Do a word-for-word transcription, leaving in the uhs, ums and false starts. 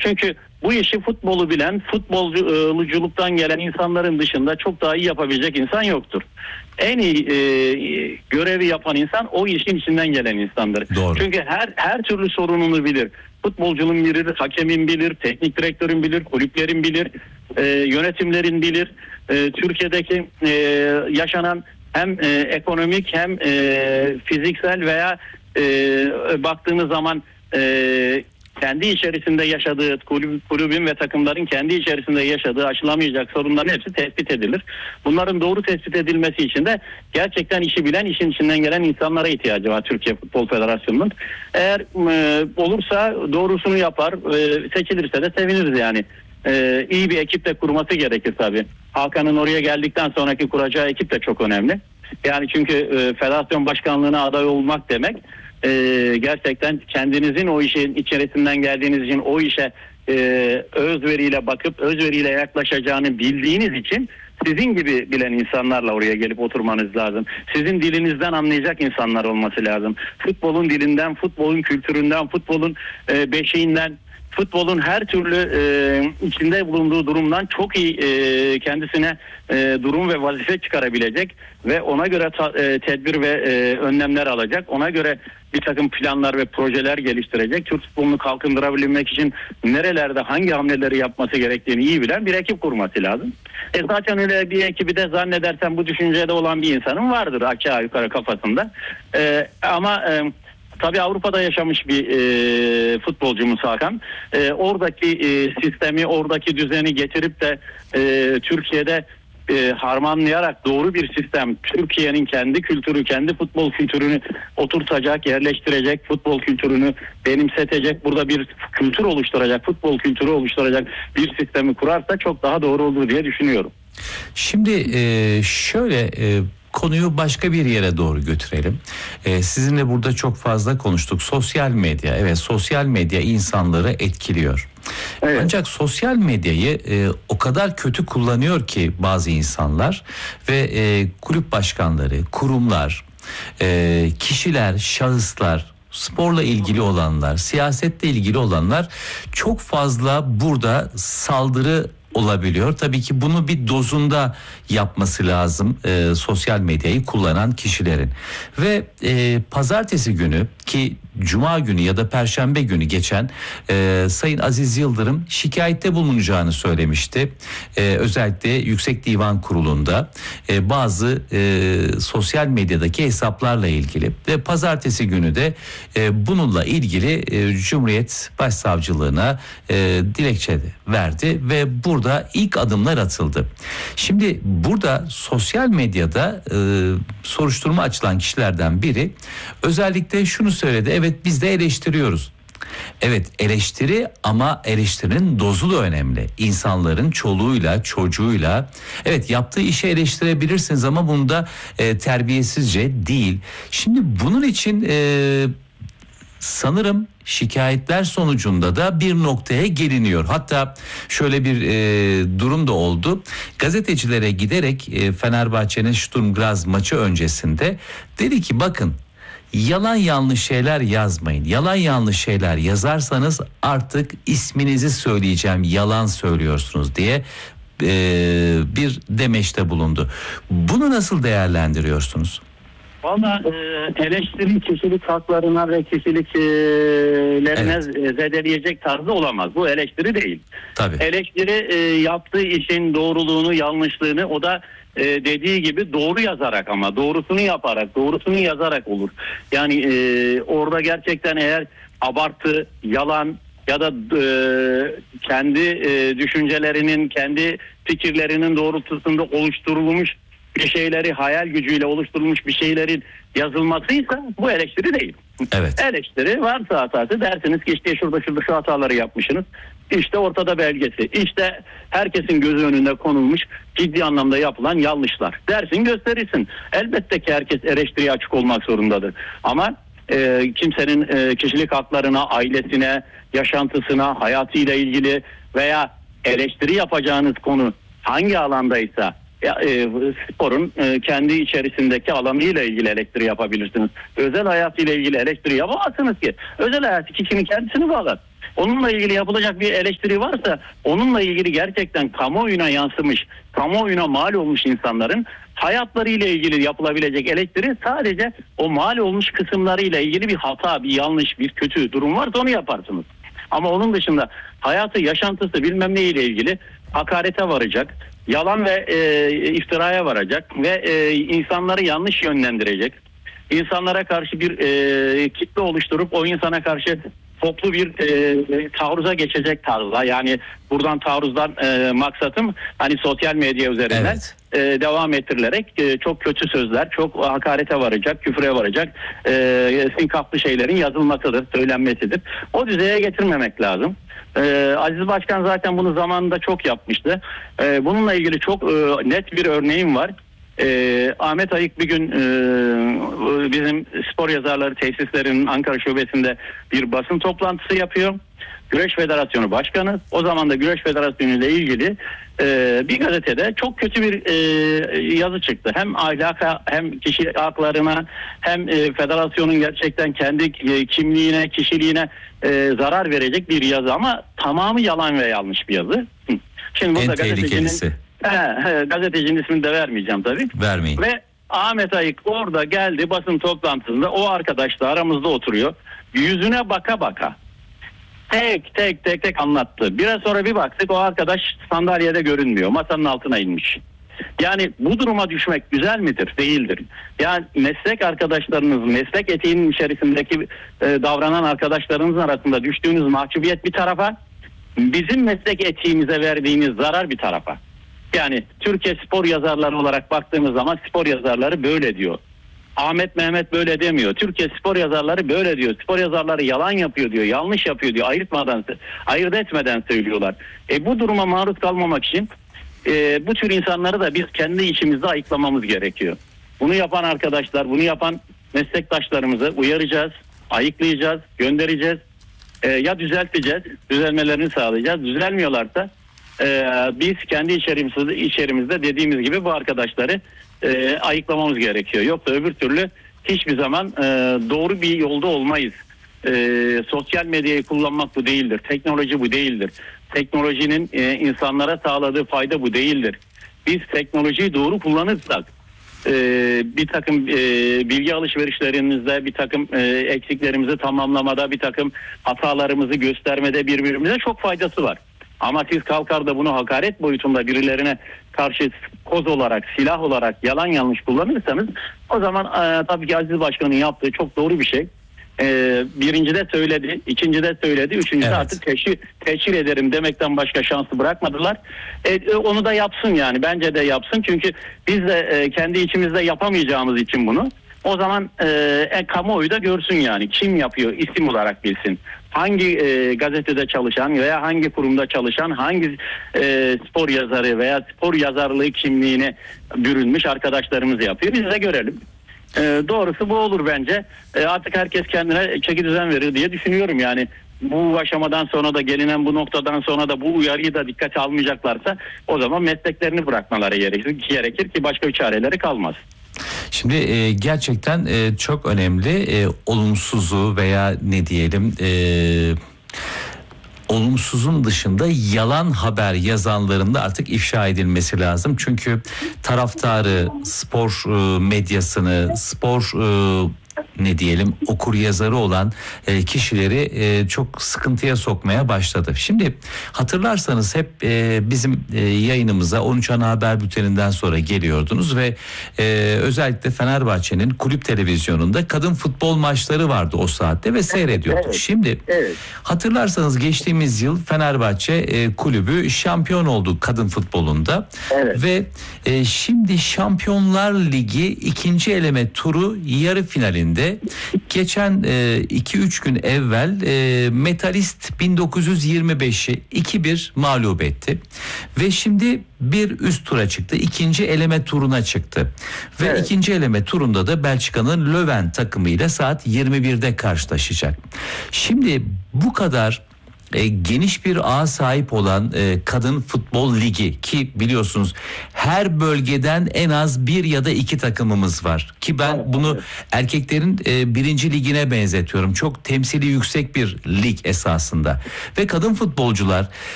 Çünkü bu işi futbolu bilen, futbolculuktan gelen insanların dışında çok daha iyi yapabilecek insan yoktur. En iyi e, görevi yapan insan o işin içinden gelen insandır. Doğru. Çünkü her her türlü sorununu bilir. Futbolcunun bilir, hakemin bilir, teknik direktörün bilir, kulüplerin bilir, e, yönetimlerin bilir. E, Türkiye'deki e, yaşanan hem e, ekonomik hem e, fiziksel veya e, baktığınız zaman e, kendi içerisinde yaşadığı kulüp, kulübün ve takımların kendi içerisinde yaşadığı aşılamayacak sorunların hepsi tespit edilir. Bunların doğru tespit edilmesi için de gerçekten işi bilen, işin içinden gelen insanlara ihtiyacı var Türkiye Futbol Federasyonu'nun. Eğer e, olursa doğrusunu yapar, e, seçilirse de seviniriz yani. E, iyi bir ekip de kurması gerekir tabii. Hakan'ın oraya geldikten sonraki kuracağı ekip de çok önemli. Yani çünkü e, federasyon başkanlığına aday olmak demek, Ee, gerçekten kendinizin o işin içerisinden geldiğiniz için o işe e, özveriyle bakıp özveriyle yaklaşacağını bildiğiniz için sizin gibi bilen insanlarla oraya gelip oturmanız lazım. Sizin dilinizden anlayacak insanlar olması lazım. Futbolun dilinden, futbolun kültüründen, futbolun e, beşiğinden, futbolun her türlü e, içinde bulunduğu durumdan çok iyi e, kendisine e, durum ve vazife çıkarabilecek ve ona göre ta, e, tedbir ve e, önlemler alacak. Ona göre bir takım planlar ve projeler geliştirecek. Türk futbolunu kalkındırabilmek için nerelerde hangi hamleleri yapması gerektiğini iyi bilen bir ekip kurması lazım. E zaten öyle bir ekibi de zannedersem bu düşüncede olan bir insanın vardır aşağı yukarı kafasında. E, ama e, Tabii Avrupa'da yaşamış bir e, futbolcumuz Hakan. E, oradaki e, sistemi, oradaki düzeni getirip de e, Türkiye'de e, harmanlayarak doğru bir sistem, Türkiye'nin kendi kültürü, kendi futbol kültürünü oturtacak, yerleştirecek, futbol kültürünü benimsetecek, burada bir kültür oluşturacak, futbol kültürü oluşturacak bir sistemi kurarsa çok daha doğru olur diye düşünüyorum. Şimdi e, şöyle... E... Konuyu başka bir yere doğru götürelim. Ee, sizinle burada çok fazla konuştuk. Sosyal medya, evet sosyal medya insanları etkiliyor. Evet. Ancak sosyal medyayı e, o kadar kötü kullanıyor ki bazı insanlar ve e, kulüp başkanları, kurumlar, e, kişiler, şahıslar, sporla ilgili olanlar, siyasetle ilgili olanlar çok fazla burada saldırı olabiliyor. Tabii ki bunu bir dozunda yapması lazım e, sosyal medyayı kullanan kişilerin. Ve e, pazartesi günü ki Cuma günü ya da Perşembe günü geçen e, Sayın Aziz Yıldırım şikayette bulunacağını söylemişti. E, özellikle Yüksek Divan Kurulu'nda e, bazı e, sosyal medyadaki hesaplarla ilgili ve pazartesi günü de e, bununla ilgili e, Cumhuriyet Başsavcılığına e, dilekçe verdi ve burada ilk adımlar atıldı. Şimdi burada sosyal medyada e, soruşturma açılan kişilerden biri özellikle şunu söyledi: evet biz de eleştiriyoruz. Evet eleştiri ama eleştirinin dozu da önemli. İnsanların çoluğuyla çocuğuyla evet yaptığı işi eleştirebilirsiniz ama bunda e, terbiyesizce değil. Şimdi bunun için e, sanırım şikayetler sonucunda da bir noktaya geliniyor. Hatta şöyle bir e, durum da oldu. Gazetecilere giderek e, Fenerbahçe'nin Sturm Graz maçı öncesinde dedi ki bakın, yalan yanlış şeyler yazmayın. Yalan yanlış şeyler yazarsanız artık isminizi söyleyeceğim, yalan söylüyorsunuz diye e, bir demeçte bulundu. Bunu nasıl değerlendiriyorsunuz? Valla e, eleştiri kişilik haklarına ve kişiliklerine evet. zedeleyecek tarzı olamaz. Bu eleştiri değil. Tabii. Eleştiri e, yaptığı işin doğruluğunu, yanlışlığını o da e, dediği gibi doğru yazarak, ama doğrusunu yaparak, doğrusunu yazarak olur. Yani e, orada gerçekten eğer abartı, yalan ya da e, kendi e, düşüncelerinin, kendi fikirlerinin doğrultusunda oluşturulmuş bir şeyleri, hayal gücüyle oluşturulmuş bir şeylerin yazılmasıysa bu eleştiri değil. Evet. Eleştiri varsa hatası, dersiniz ki işte şurada şurada şu hataları yapmışsınız. İşte ortada belgesi. İşte herkesin gözü önünde konulmuş ciddi anlamda yapılan yanlışlar. Dersin, gösterirsin. Elbette ki herkes eleştiriye açık olmak zorundadır. Ama e, kimsenin e, kişilik haklarına, ailesine, yaşantısına, hayatıyla ilgili veya eleştiri yapacağınız konu hangi alandaysa, Ya, e, sporun e, kendi içerisindeki alanıyla ilgili eleştiri yapabilirsiniz. Özel hayatıyla ilgili eleştiri yapamazsınız ki. Özel hayatı kişinin kendisini bağlar. Onunla ilgili yapılacak bir eleştiri varsa onunla ilgili gerçekten kamuoyuna yansımış, kamuoyuna mal olmuş insanların hayatlarıyla ilgili yapılabilecek eleştiri sadece o mal olmuş kısımlarıyla ilgili bir hata, bir yanlış, bir kötü durum varsa onu yaparsınız. Ama onun dışında hayatı, yaşantısı bilmem ne ile ilgili hakarete varacak, yalan ve e, iftiraya varacak ve e, insanları yanlış yönlendirecek, insanlara karşı bir e, kitle oluşturup o insana karşı toplu bir e, taarruza geçecek tarzda, yani buradan taarruzdan e, maksatım hani sosyal medya üzerinden Evet. e, devam ettirilerek e, çok kötü sözler, çok hakarete varacak, küfre varacak e, sinkaflı şeylerin yazılmasıdır, söylenmesidir. O düzeye getirmemek lazım. Ee, Aziz Başkan zaten bunu zamanında çok yapmıştı. Ee, bununla ilgili çok e, net bir örneğim var. Ee, Ahmet Ayık bir gün e, bizim spor yazarları tesislerinin Ankara şubesinde bir basın toplantısı yapıyor. Güreş Federasyonu Başkanı, o zaman da Güreş Federasyonu ile ilgili e, bir gazetede çok kötü bir e, yazı çıktı. Hem ahlaka, hem kişi haklarına, hem e, federasyonun gerçekten kendi e, kimliğine, kişiliğine e, zarar verecek bir yazı, ama tamamı yalan ve yanlış bir yazı. Şimdi En burada tehlikelisi. gazetecinin, he, he, gazetecinin ismini de vermeyeceğim tabii. Vermeyin. Ve Ahmet Ayık orada geldi basın toplantısında, o arkadaş da aramızda oturuyor. Yüzüne baka baka tek tek tek tek anlattı. Biraz sonra bir baktık o arkadaş sandalyede görünmüyor. Masanın altına inmiş. Yani bu duruma düşmek güzel midir? Değildir. Yani meslek arkadaşlarınız, meslek etiğinin içerisindeki e, davranan arkadaşlarınızın arasında düştüğünüz mahcubiyet bir tarafa, bizim meslek etiğimize verdiğiniz zarar bir tarafa. Yani Türkiye spor yazarları olarak baktığımız zaman spor yazarları böyle diyor. Ahmet Mehmet böyle demiyor. Türkiye spor yazarları böyle diyor. Spor yazarları yalan yapıyor diyor. Yanlış yapıyor diyor. Ayırtmadan, ayırt etmeden söylüyorlar. E bu duruma maruz kalmamak için e, bu tür insanları da biz kendi içimizde ayıklamamız gerekiyor. Bunu yapan arkadaşlar, bunu yapan meslektaşlarımızı uyaracağız, ayıklayacağız, göndereceğiz. E, ya düzelteceğiz, düzelmelerini sağlayacağız. Düzelmiyorlarsa e, biz kendi içerimizde, içerimizde dediğimiz gibi bu arkadaşları e, ayıklamamız gerekiyor. Yoksa öbür türlü hiçbir zaman e, doğru bir yolda olmayız. E, sosyal medyayı kullanmak bu değildir. Teknoloji bu değildir. Teknolojinin e, insanlara sağladığı fayda bu değildir. Biz teknolojiyi doğru kullanırsak e, bir takım e, bilgi alışverişlerimizde, bir takım e, eksiklerimizi tamamlamada, bir takım hatalarımızı göstermede birbirimize çok faydası var. Ama siz kalkar da bunu hakaret boyutunda birilerine karşı koz olarak, silah olarak yalan yanlış kullanırsanız, o zaman e, tabii ki Aziz Başkan'ın yaptığı çok doğru bir şey. E, birinci de söyledi, ikinci de söyledi, üçüncü de Evet. artık teşhir, teşhir ederim demekten başka şansı bırakmadılar. E, onu da yapsın yani, bence de yapsın. Çünkü biz de e, kendi içimizde yapamayacağımız için bunu, o zaman e, e, kamuoyu da görsün yani. Kim yapıyor, isim olarak bilsin. Hangi e, gazetede çalışan veya hangi kurumda çalışan, hangi e, spor yazarı veya spor yazarlığı kimliğine bürünmüş arkadaşlarımız yapıyor. Biz de görelim. E, doğrusu bu olur bence. E, artık herkes kendine çeki düzen verir diye düşünüyorum yani. Bu aşamadan sonra da, gelinen bu noktadan sonra da bu uyarıyı da dikkate almayacaklarsa, o zaman mesleklerini bırakmaları gerekir, gerekir ki başka bir çareleri kalmaz. Şimdi e, gerçekten e, çok önemli e, olumsuzu veya ne diyelim e, olumsuzun dışında yalan haber yazanların da artık ifşa edilmesi lazım. Çünkü taraftarı, spor e, medyasını, spor e, ne diyelim okur yazarı olan e, kişileri e, çok sıkıntıya sokmaya başladı. Şimdi hatırlarsanız hep e, bizim e, yayınımıza on üç Ana Haber Bülteni'nden sonra geliyordunuz ve e, özellikle Fenerbahçe'nin kulüp televizyonunda kadın futbol maçları vardı o saatte ve seyrediyorduk. Evet. Şimdi Evet. hatırlarsanız geçtiğimiz yıl Fenerbahçe e, kulübü şampiyon oldu kadın futbolunda. Evet. Ve e, şimdi Şampiyonlar Ligi ikinci eleme turu yarı finalinde geçen iki üç gün evvel e, Metalist bin dokuz yüz yirmi beşi iki bir mağlup etti. Ve şimdi bir üst tura çıktı. İkinci eleme turuna çıktı. Ve Evet. ikinci eleme turunda da Belçika'nın Leuven takımıyla saat yirmi birde karşılaşacak. Şimdi bu kadar e, geniş bir ağ sahip olan e, kadın futbol ligi, ki biliyorsunuz her bölgeden en az bir ya da iki takımımız var, ki ben Evet, bunu evet. erkeklerin e, birinci ligine benzetiyorum. Çok temsili yüksek bir lig esasında ve kadın futbolcular